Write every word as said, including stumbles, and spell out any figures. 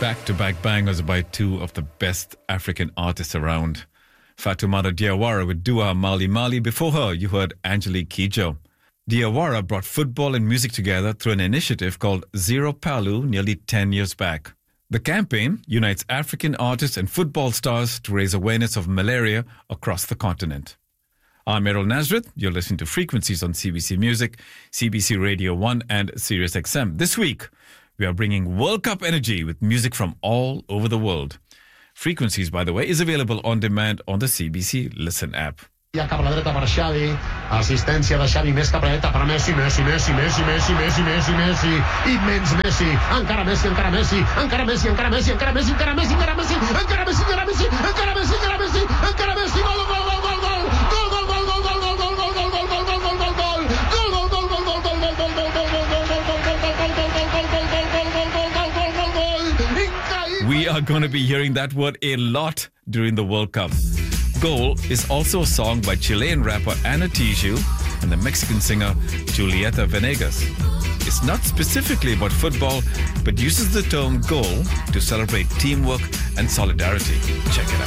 Back-to-back bangers by two of the best African artists around. Fatoumata Diawara with Dua Mali Mali. Before her, you heard Angelique Kidjo. Diawara brought football and music together through an initiative called Zero Palu nearly ten years back. The campaign unites African artists and football stars to raise awareness of malaria across the continent. I'm Errol Nazareth. You're listening to Frequencies on C B C Music, C B C Radio one and Sirius X M. This week, we are bringing World Cup energy with music from all over the world. Frequencies, by the way, is available on demand on the C B C Listen app. Ja cap a la dreta per Xavi, assistència de Xavi més cap a la dreta per Messi, Messi, Messi, Messi, Messi, Messi, Messi, Messi, immens Messi, encara Messi, encara Messi, encara Messi, encara Messi, encara Messi, encara Messi, encara Messi, encara Messi, encara Messi, encara Messi, encara Messi, encara Messi, gol, gol, gol, gol, gol, gol, gol, gol, gol, gol, gol, gol, gol, gol, gol, gol, gol, gol, We are going to be hearing that word a lot during the World Cup. Goal is also a song by Chilean rapper Ana Tijoux and the Mexican singer Julieta Venegas. It's not specifically about football, but uses the term goal to celebrate teamwork and solidarity. Check it out.